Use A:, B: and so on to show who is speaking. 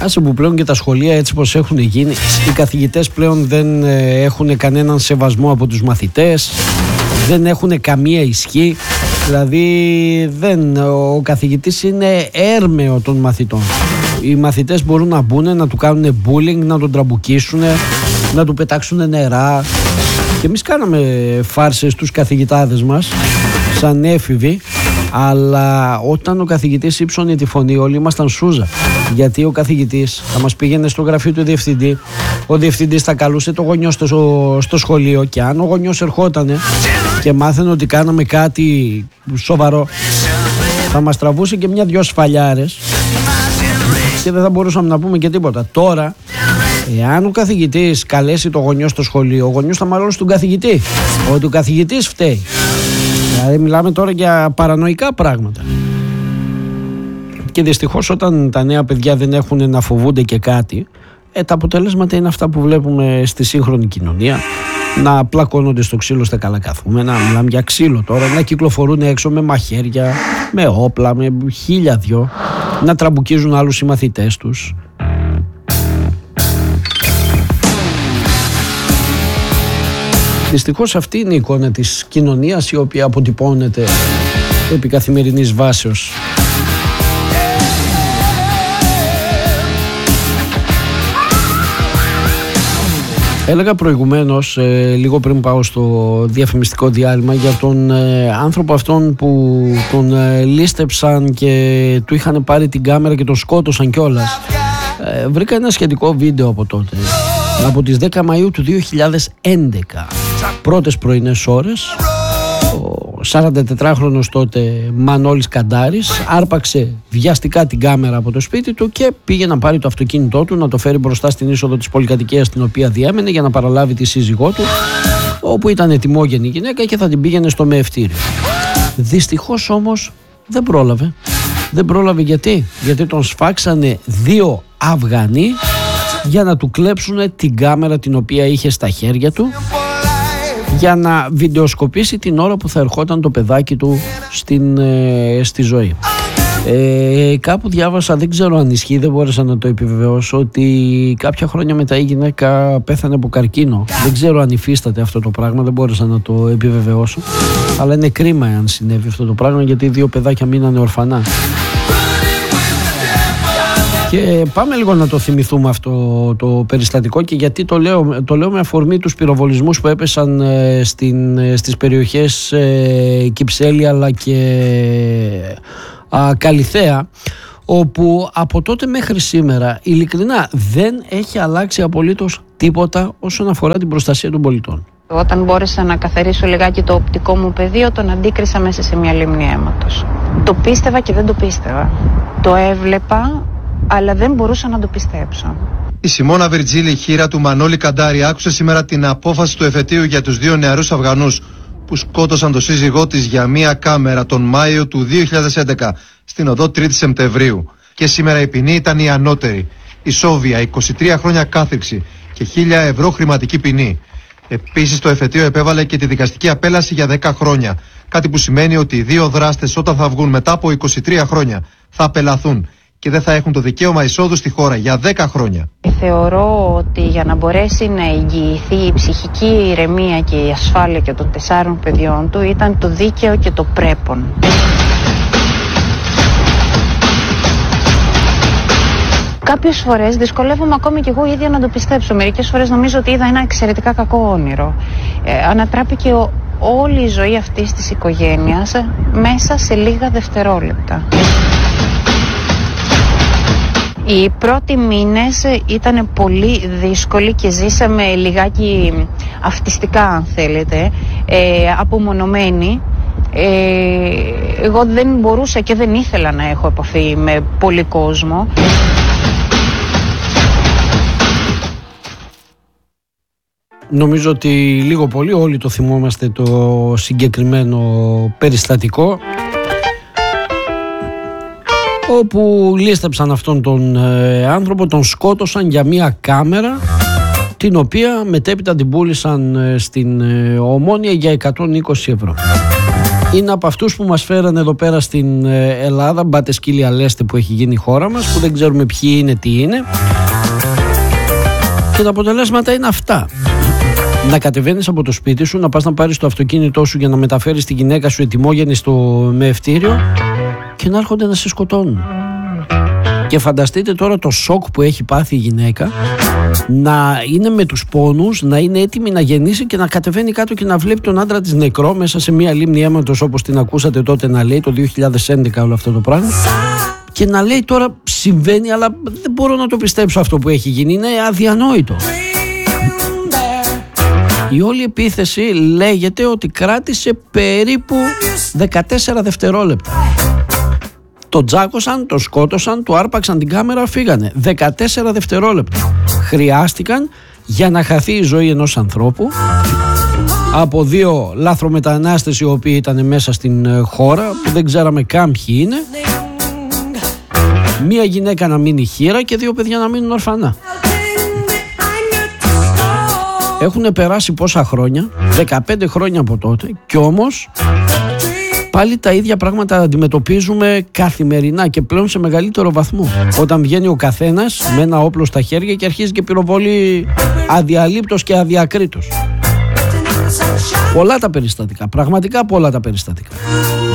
A: Άσε που πλέον και τα σχολεία έτσι πως έχουν γίνει, οι καθηγητές πλέον δεν έχουν κανέναν σεβασμό από τους μαθητές, δεν έχουν καμία ισχύ. Δηλαδή ο καθηγητής είναι έρμεο των μαθητών. Οι μαθητές μπορούν να μπουν, να του κάνουν bullying, να τον τραμπουκίσουν, να του πετάξουν νερά. Και εμείς κάναμε φάρσες στους καθηγητάδες μας σαν έφηβοι, αλλά όταν ο καθηγητής ύψωνε τη φωνή όλοι ήμασταν σούζα. Γιατί ο καθηγητής θα μας πήγαινε στο γραφείο του διευθυντή, ο διευθυντής θα καλούσε το γονιό στο σχολείο και αν ο γονιός ερχότανε και μάθαινε ότι κάναμε κάτι σοβαρό, θα μας τραβούσε και μια-δυο σφαλιάρες και δεν θα μπορούσαμε να πούμε και τίποτα. Τώρα, εάν ο καθηγητής καλέσει το γονιό στο σχολείο, ο γονιός θα μαλώσει τον καθηγητή, ότι ο καθηγητής φταίει. Δηλαδή μιλάμε τώρα για παρανοϊκά πράγματα. Και δυστυχώς όταν τα νέα παιδιά δεν έχουν να φοβούνται και κάτι, τα αποτελέσματα είναι αυτά που βλέπουμε στη σύγχρονη κοινωνία. Να πλακώνονται στο ξύλο στα καλά καθούμενα, μιλάμε για ξύλο τώρα, να κυκλοφορούν έξω με μαχαίρια, με όπλα, με 1000 να τραμπουκίζουν άλλους οι μαθητές τους. Δυστυχώς αυτή είναι η εικόνα της κοινωνίας η οποία αποτυπώνεται επί καθημερινής βάσεως. Έλεγα προηγουμένως, λίγο πριν πάω στο διαφημιστικό διάλειμμα, για τον άνθρωπο αυτόν που τον λίστεψαν και του είχαν πάρει την κάμερα και τον σκότωσαν κιόλας. Βρήκα ένα σχετικό βίντεο από τότε, από τις 10 Μαΐου του 2011. Πρώτες πρωινές ώρες, ο 44χρονος τότε Μανώλης Καντάρης άρπαξε βιαστικά την κάμερα από το σπίτι του και πήγε να πάρει το αυτοκίνητό του, να το φέρει μπροστά στην είσοδο της πολυκατοικίας στην οποία διέμενε για να παραλάβει τη σύζυγό του, όπου ήταν ετοιμόγενη γυναίκα και θα την πήγαινε στο μεευτήριο. Δυστυχώς όμως δεν πρόλαβε. Δεν πρόλαβε γιατί τον σφάξανε 2 Αφγανοί για να του κλέψουν την κάμερα την οποία είχε στα χέρια του, για να βιντεοσκοπήσει την ώρα που θα ερχόταν το παιδάκι του στη ζωή. Κάπου διάβασα, δεν ξέρω αν ισχύει, δεν μπόρεσα να το επιβεβαιώσω, ότι κάποια χρόνια μετά η γυναίκα πέθανε από καρκίνο. Δεν ξέρω αν υφίσταται αυτό το πράγμα, δεν μπόρεσα να το επιβεβαιώσω, αλλά είναι κρίμα αν συνέβη αυτό το πράγμα, γιατί 2 παιδάκια μείνανε ορφανά. Και πάμε λίγο να το θυμηθούμε αυτό το περιστατικό, και γιατί το λέω με αφορμή τους πυροβολισμούς που έπεσαν στις περιοχές Κυψέλη αλλά και Καλιθέα, όπου από τότε μέχρι σήμερα ειλικρινά δεν έχει αλλάξει απολύτως τίποτα όσον αφορά την προστασία των πολιτών.
B: Όταν μπόρεσα να καθαρίσω λιγάκι το οπτικό μου πεδίο, τον αντίκρισα μέσα σε μια λίμνη αίματος. Το πίστευα και δεν το πίστευα. Το έβλεπα, αλλά δεν μπορούσα να το πιστέψω.
C: Η Σιμώνα Βιρτζίλη, χείρα του Μανώλη Καντάρη, άκουσε σήμερα την απόφαση του εφετείου για τους 2 νεαρούς Αφγανούς που σκότωσαν τον σύζυγό της για μία κάμερα τον Μάιο του 2011 στην οδό 3η Σεπτεμβρίου. Και σήμερα η ποινή ήταν η ανώτερη. Ισόβια, 23 χρόνια κάθριξη και 1.000 ευρώ χρηματική ποινή. Επίσης το εφετείο επέβαλε και τη δικαστική απέλαση για 10 χρόνια. Κάτι που σημαίνει ότι οι 2 δράστες όταν θα βγουν μετά από 23 χρόνια θα απελαθούν και δεν θα έχουν το δικαίωμα εισόδου στη χώρα για 10 χρόνια.
B: Θεωρώ ότι για να μπορέσει να εγγυηθεί η ψυχική ηρεμία και η ασφάλεια και των 4 παιδιών του ήταν το δίκαιο και το πρέπον. Κάποιες φορές δυσκολεύομαι ακόμη και εγώ ίδια να το πιστέψω. Μερικές φορές νομίζω ότι είδα ένα εξαιρετικά κακό όνειρο. Ανατράπηκε όλη η ζωή αυτής της οικογένειας μέσα σε λίγα δευτερόλεπτα. Οι πρώτοι μήνες ήταν πολύ δύσκολοι και ζήσαμε λιγάκι αυτιστικά, αν θέλετε, απομονωμένοι. Εγώ δεν μπορούσα και δεν ήθελα να έχω επαφή με πολύ κόσμο.
A: Νομίζω ότι λίγο πολύ όλοι το θυμόμαστε το συγκεκριμένο περιστατικό, όπου λίστεψαν αυτόν τον άνθρωπο, τον σκότωσαν για μία κάμερα, την οποία μετέπειτα την πούλησαν στην Ομόνια για 120 ευρώ. είναι από αυτούς που μας φέρανε εδώ πέρα στην Ελλάδα. Μπάτε σκύλια λέστε που έχει γίνει η χώρα μας, που δεν ξέρουμε ποιοι είναι, τι είναι. Και τα αποτελέσματα είναι αυτά. Να κατεβαίνεις από το σπίτι σου, να πας να πάρεις το αυτοκίνητό σου για να μεταφέρεις τη γυναίκα σου ετοιμόγενη με ευτήριο και να έρχονται να σε σκοτώνουν. Και φανταστείτε τώρα το σοκ που έχει πάθει η γυναίκα, να είναι με τους πόνους, να είναι έτοιμη να γεννήσει και να κατεβαίνει κάτω και να βλέπει τον άντρα της νεκρό μέσα σε μια λίμνη αίματος, όπως την ακούσατε τότε να λέει, το 2011 όλο αυτό το πράγμα. Και να λέει τώρα συμβαίνει, αλλά δεν μπορώ να το πιστέψω αυτό που έχει γίνει, είναι αδιανόητο. Η όλη επίθεση λέγεται ότι κράτησε περίπου 14 δευτερόλεπτα. Το τζάκωσαν, το σκότωσαν, του άρπαξαν την κάμερα, φύγανε. 14 δευτερόλεπτα χρειάστηκαν για να χαθεί η ζωή ενός ανθρώπου από δύο λάθρομετανάστες οι οποίοι ήταν μέσα στην χώρα, που δεν ξέραμε καν ποιοι είναι, μία γυναίκα να μείνει χήρα και δύο παιδιά να μείνουν ορφανά. Έχουν περάσει πόσα χρόνια, 15 χρόνια από τότε, και όμως πάλι τα ίδια πράγματα αντιμετωπίζουμε καθημερινά και πλέον σε μεγαλύτερο βαθμό. Όταν βγαίνει ο καθένας με ένα όπλο στα χέρια και αρχίζει και πυροβολεί αδιαλείπτος και αδιακρίτως. Πολλά τα περιστατικά, πραγματικά πολλά τα περιστατικά.